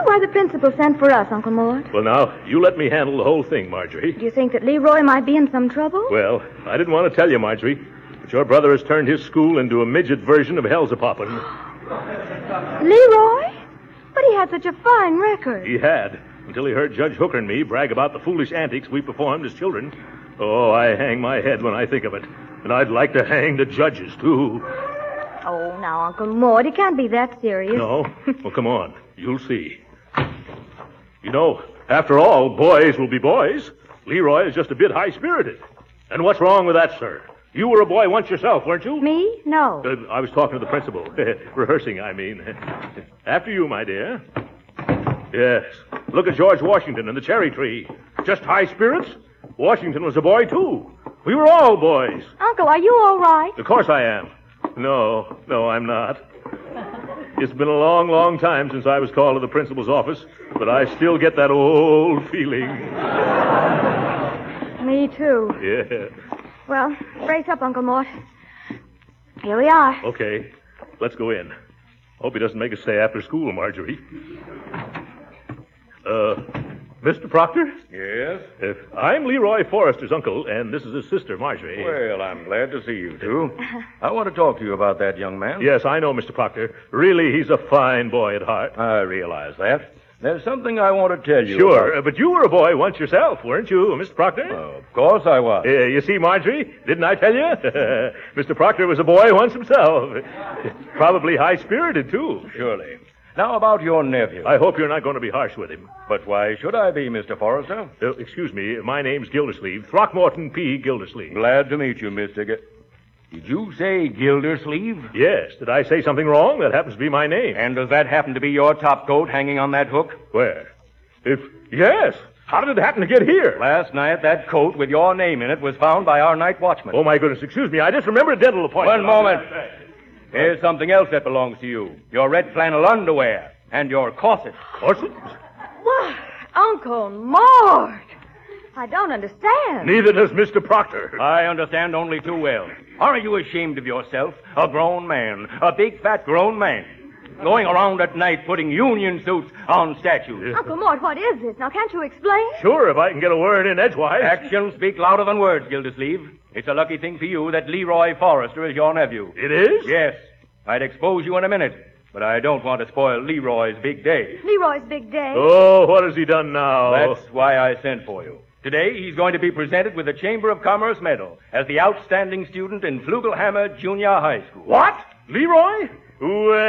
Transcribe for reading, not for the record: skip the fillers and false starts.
why the principal sent for us, Uncle Mort? Well, now, you let me handle the whole thing, Marjorie. Do you think that Leroy might be in some trouble? Well, I didn't want to tell you, Marjorie, but your brother has turned his school into a midget version of Hellzapoppin'. Leroy? But he had such a fine record. He had, until he heard Judge Hooker and me brag about the foolish antics we performed as children. Oh, I hang my head when I think of it. And I'd like to hang the judges, too. Oh, now, Uncle Mort, it can't be that serious. No? Well, come on. You'll see. You know, after all, boys will be boys. Leroy is just a bit high-spirited. And what's wrong with that, sir? You were a boy once yourself, weren't you? Me? No. I was talking to the principal. Rehearsing, I mean. After you, my dear. Yes. Look at George Washington and the cherry tree. Just high spirits? Washington was a boy, too. We were all boys. Uncle, are you all right? Of course I am. No, I'm not. It's been a long, long time since I was called to the principal's office, but I still get that old feeling. Me, too. Yeah. Well, brace up, Uncle Mort. Here we are. Okay. Let's go in. Hope he doesn't make us stay after school, Marjorie. Mr. Proctor? Yes? I'm Leroy Forrester's uncle, and this is his sister, Marjorie. Well, I'm glad to see you two. I want to talk to you about that young man. Yes, I know, Mr. Proctor. Really, he's a fine boy at heart. I realize that. There's something I want to tell you Sure, about. but you were a boy once yourself, weren't you, Mr. Proctor? Of course I was. You see, Marjorie, didn't I tell you? Mr. Proctor was a boy once himself. Probably high-spirited, too. Surely. Now about your nephew. I hope you're not going to be harsh with him. But why should I be, Mr. Forrester? Excuse me, my name's Gildersleeve. Throckmorton P. Gildersleeve. Glad to meet you, Mr. Did you say Gildersleeve? Yes. Did I say something wrong? That happens to be my name. And does that happen to be your top coat hanging on that hook? Where? Yes. How did it happen to get here? Last night, that coat with your name in it was found by our night watchman. Oh, my goodness. Excuse me. I just remembered a dental appointment. One moment. Here's something else that belongs to you. Your red flannel underwear and your corset. Corset? Why, Uncle Mort, I don't understand. Neither does Mr. Proctor. I understand only too well. Aren't you ashamed of yourself? A grown man. A big, fat, grown man. Going around at night putting union suits on statues. Uncle Mort, what is this? Now, can't you explain? Sure, if I can get a word in edgewise. Actions speak louder than words, Gildersleeve. It's a lucky thing for you that Leroy Forrester is your nephew. It is? Yes. I'd expose you in a minute, but I don't want to spoil Leroy's big day. Leroy's big day? Oh, what has he done now? That's why I sent for you. Today, he's going to be presented with the Chamber of Commerce Medal as the outstanding student in Flugelhammer Junior High School. What? Leroy? Well...